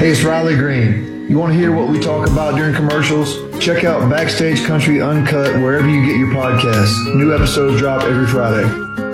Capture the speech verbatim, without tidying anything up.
Hey, it's Riley Green. You want to hear what we talk about during commercials? Check out Backstage Country Uncut wherever you get your podcasts. New episodes drop every Friday.